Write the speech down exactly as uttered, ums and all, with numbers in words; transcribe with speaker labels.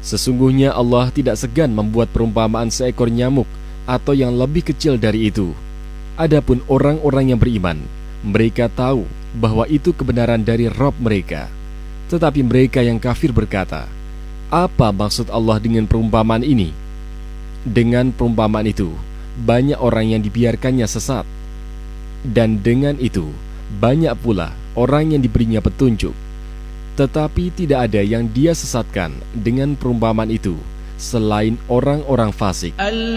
Speaker 1: Sesungguhnya Allah tidak segan membuat perumpamaan seekor nyamuk atau yang lebih kecil dari itu. Adapun orang-orang yang beriman, mereka tahu bahwa itu kebenaran dari Rabb mereka. Tetapi mereka yang kafir berkata, apa maksud Allah dengan perumpamaan ini? Dengan perumpamaan itu, banyak orang yang dibiarkannya sesat. Dan dengan itu, banyak pula orang yang diberinya petunjuk. Tetapi tidak ada yang dia sesatkan dengan perumpamaan itu, selain orang-orang fasik.